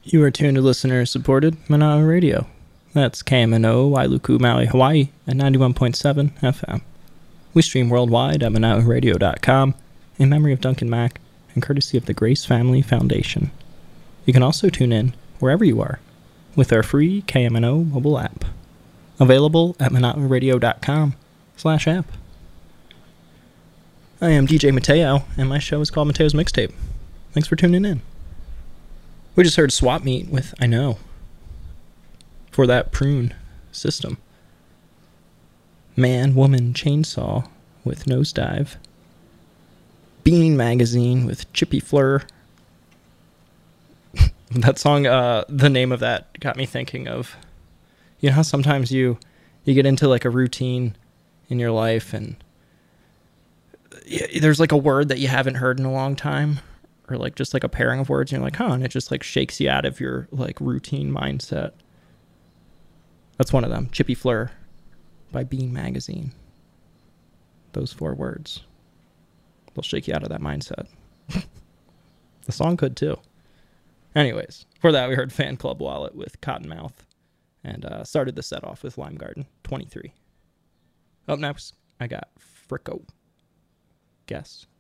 You are tuned to listener-supported Mana'a Radio. That's KMNO, Wailuku, Maui, Hawaii, at 91.7 FM. We stream worldwide at mana'uradio.com in memory of Duncan Mack and courtesy of the Grace Family Foundation. You can also tune in wherever you are with our free KMNO mobile app. Available at mana'uradio.com/app. I am DJ Mateo, and my show is called Mateo's Mixtape. Thanks for tuning in. We just heard Swap Meet with I Know for that Prune system. Man, Woman, Chainsaw with Nosedive. Bean Magazine with Chippy Fleur. That song, the name of that got me thinking of, you know how sometimes you get into like a routine in your life and there's like a word that you haven't heard in a long time, or like just like a pairing of words and you're like, huh, and it just like shakes you out of your like routine mindset. That's one of them. Chippy Fleur by Bean Magazine. Those 4 words, they'll shake you out of that mindset. The song could too. Anyways, for that we heard Fan Club Wallet with Cottonmouth and started the set off with Lime Garden 23. Up next, I got Fricko. Guess.